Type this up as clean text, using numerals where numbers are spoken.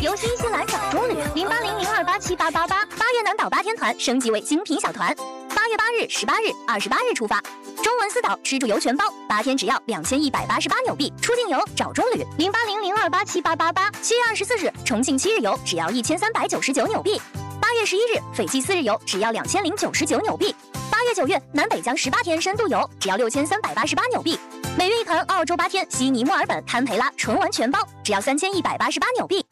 由新西兰找中旅0800287888，8月南岛8天团升级为精品小团，8月8日、18日、28日出发。中文4岛吃住游全包，8天只要2188纽币。出境游找中旅0800287888，7月24日重庆7日游只要1399纽币。8月11日斐济4日游只要2099纽币。8月9日南北疆18天深度游只要6388纽币。每月一团澳洲8天悉尼、墨尔本、堪培拉纯玩全包只要3188纽币。